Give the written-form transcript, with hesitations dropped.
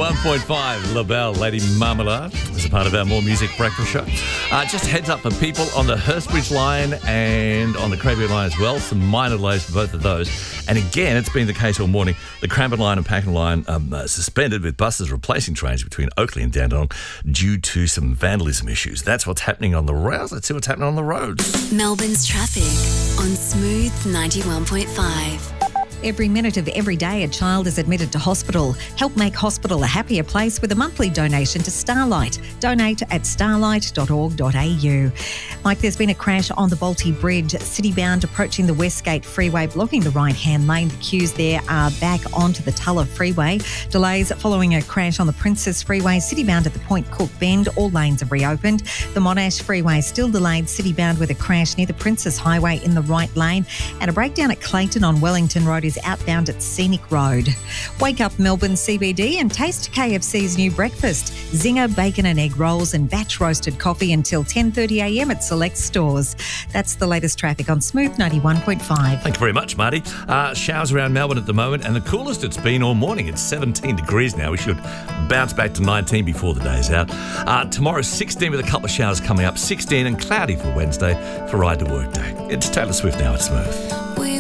91.5, LaBelle, Lady Marmalade, as a part of our More Music Breakfast show. Just heads up for people on the Hurstbridge line and on the Cranbourne line as well. Some minor delays for both of those. And again, it's been the case all morning. The Cranbourne line and Pakenham line suspended, with buses replacing trains between Oakley and Dandenong due to some vandalism issues. That's what's happening on the rails. Let's see what's happening on the roads. Melbourne's traffic on Smooth 91.5. Every minute of every day, a child is admitted to hospital. Help make hospital a happier place with a monthly donation to Starlight. Donate at starlight.org.au. Mike, there's been a crash on the Balti Bridge, city-bound approaching the Westgate Freeway, blocking the right-hand lane. The queues there are back onto the Tulla Freeway. Delays following a crash on the Princess Freeway, city-bound at the Point Cook Bend. All lanes are reopened. The Monash Freeway still delayed, city-bound with a crash near the Princess Highway in the right lane. And a breakdown at Clayton on Wellington Road is outbound at Scenic Road. Wake up Melbourne CBD and taste KFC's new breakfast. Zinger bacon and egg rolls and batch roasted coffee until 10:30am at select stores. That's the latest traffic on Smooth 91.5. Thank you very much, Marty. Showers around Melbourne at the moment, and the coolest it's been all morning. It's 17 degrees now. We should bounce back to 19 before the day's out. Tomorrow, 16 with a couple of showers coming up, 16 and cloudy for Wednesday for Ride to Work Day. It's Taylor Swift now at Smooth.